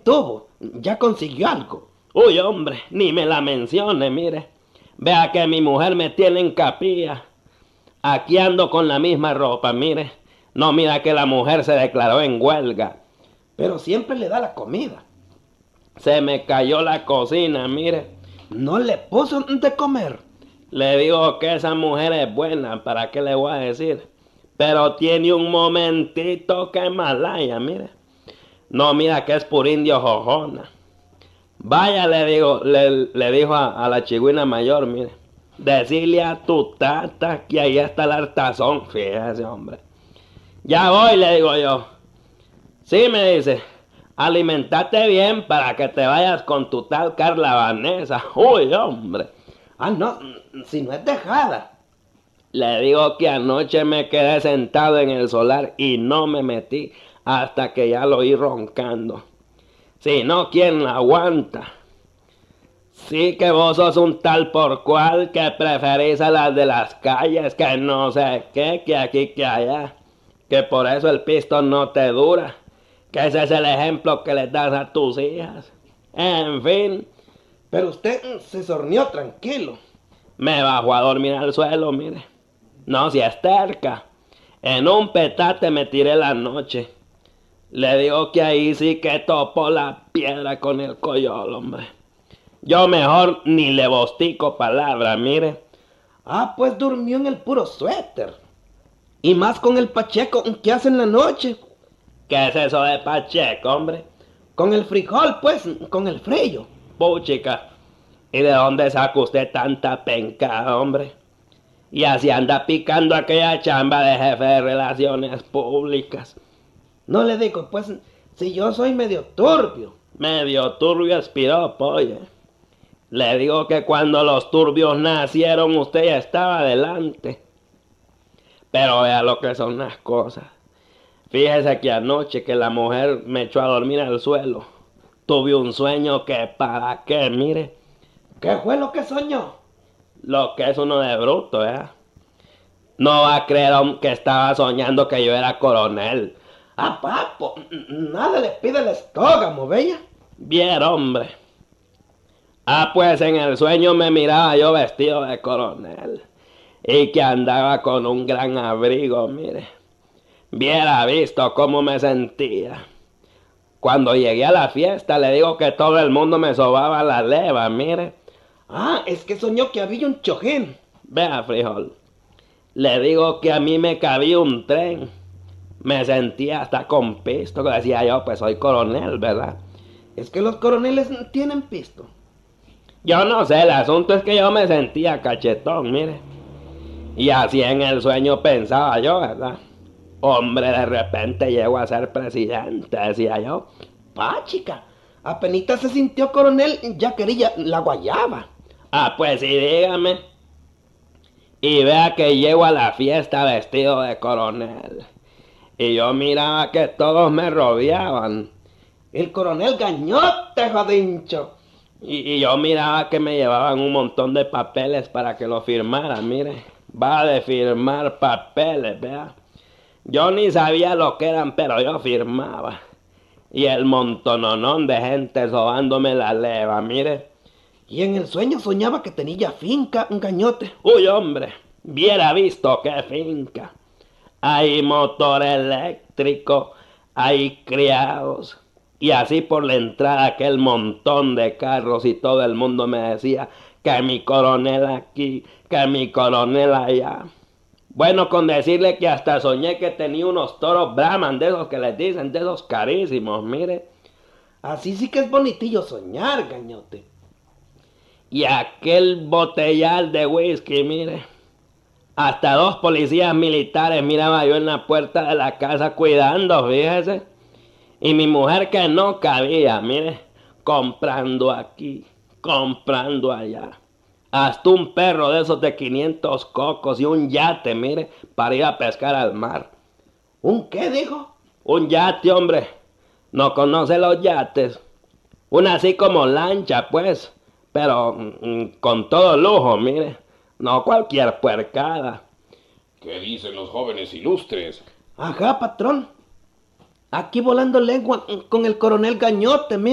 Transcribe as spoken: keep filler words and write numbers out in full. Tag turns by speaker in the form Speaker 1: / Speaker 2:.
Speaker 1: tuvo? ¿Ya consiguió algo?
Speaker 2: Uy, hombre, ni me la mencione, mire. Vea que mi mujer me tiene en capilla. Aquí ando con la misma ropa, mire. No, mira que la mujer se declaró en huelga.
Speaker 1: Pero siempre le da la comida.
Speaker 2: Se me cayó la cocina, mire.
Speaker 1: ¿No le puso de comer?
Speaker 2: Le digo que esa mujer es buena, ¿para qué le voy a decir? Pero tiene un momentito que malaya, mire. No, mira que es por indio jojona. Vaya, le digo, le, le dijo a, a la chigüina mayor, mire. Decirle a tu tata que ahí está el hartazón. Fíjese, hombre. Ya voy, le digo yo. Sí, me dice. Alimentate bien para que te vayas con tu tal Carla Vanessa. Uy, hombre.
Speaker 1: Ah, no, si no es dejada.
Speaker 2: Le digo que anoche me quedé sentado en el solar y no me metí hasta que ya lo oí roncando. Si no, ¿quién la aguanta? Sí que vos sos un tal por cual que preferís a las de las calles, que no sé qué, que aquí, que allá. Que por eso el pisto no te dura. Que ese es el ejemplo que le das a tus hijas. En fin.
Speaker 1: Pero usted se sornió tranquilo.
Speaker 2: Me bajó a dormir al suelo, mire. No, si es terca. En un petate me tiré la noche. Le digo que ahí sí que topó la piedra con el coyol, hombre. Yo mejor ni le bostico palabra, mire.
Speaker 1: Ah, pues durmió en el puro suéter. Y más con el pacheco que hace en la noche.
Speaker 2: ¿Qué es eso de pacheco, hombre?
Speaker 1: Con el frijol, pues, con el frillo.
Speaker 2: Puchica, ¿y de dónde saca usted tanta penca, hombre? Y así anda picando aquella chamba de jefe de relaciones públicas.
Speaker 1: No le digo, pues, si yo soy medio turbio.
Speaker 2: Medio turbio espiropo, oye. Le digo que cuando los turbios nacieron usted ya estaba adelante. Pero vea lo que son las cosas. Fíjese que anoche que la mujer me echó a dormir al suelo. Tuve un sueño que para qué, mire.
Speaker 1: ¿Qué fue lo que soñó?
Speaker 2: Lo que es uno de bruto, ¿eh? No va a creer que estaba soñando que yo era coronel.
Speaker 1: Ah, papo, nada le pide el estógamo, bella.
Speaker 2: Bien, hombre. Ah, pues en el sueño me miraba yo vestido de coronel. Y que andaba con un gran abrigo, mire. Viera visto cómo me sentía. Cuando llegué a la fiesta le digo que todo el mundo me sobaba la leva, mire.
Speaker 1: Ah, es que soñó que había un chojín.
Speaker 2: Vea, frijol. Le digo que a mí me cabía un tren. Me sentía hasta con pisto, que decía yo, pues soy coronel, ¿verdad?
Speaker 1: Es que los coroneles tienen pisto.
Speaker 2: Yo no sé, el asunto es que yo me sentía cachetón, mire. Y así en el sueño pensaba yo, ¿verdad? Hombre, de repente llego a ser presidente, decía yo.
Speaker 1: Pa, chica, apenita se sintió coronel, ya quería la guayaba.
Speaker 2: Ah, pues sí, dígame. Y vea que llego a la fiesta vestido de coronel. Y yo miraba que todos me rodeaban.
Speaker 1: El coronel Gañote, jodincho.
Speaker 2: Y, y yo miraba que me llevaban un montón de papeles para que lo firmara, mire. Va de firmar papeles, vea. Yo ni sabía lo que eran, pero yo firmaba. Y el montononón de gente sobándome la leva, mire.
Speaker 1: Y en el sueño soñaba que tenía finca, un Gañote.
Speaker 2: Uy, hombre, viera visto qué finca. Hay motor eléctrico, hay criados. Y así por la entrada aquel montón de carros y todo el mundo me decía que mi coronel aquí, que mi coronel allá. Bueno, con decirle que hasta soñé que tenía unos toros Brahman, de esos que les dicen, de esos carísimos, mire.
Speaker 1: Así sí que es bonitillo soñar, Gañote.
Speaker 2: Y aquel botellal de whisky, mire. Hasta dos policías militares miraba yo en la puerta de la casa cuidando, fíjese. Y mi mujer que no cabía, mire, comprando aquí, comprando allá. Hasta un perro de esos de quinientos cocos y un yate, mire, para ir a pescar al mar.
Speaker 1: ¿Un qué, dijo?
Speaker 2: Un yate, hombre. ¿No conoce los yates? Una así como lancha, pues, pero mm, con todo lujo, mire. No cualquier puercada.
Speaker 3: ¿Qué dicen los jóvenes ilustres?
Speaker 1: Ajá, patrón. Aquí volando lengua con el coronel Gañote, mire.